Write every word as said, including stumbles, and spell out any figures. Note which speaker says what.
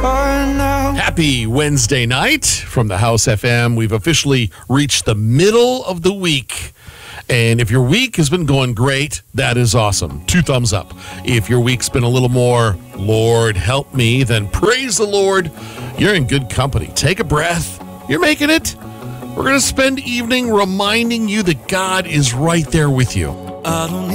Speaker 1: Happy Wednesday night from the House F M. We've officially reached the middle of the week. And if your week has been going great, that is awesome. Two thumbs up. If your week's been a little more, Lord, help me, then praise the Lord. You're in good company. Take a breath. You're making it. We're going to spend evening reminding you that God is right there with you. I don't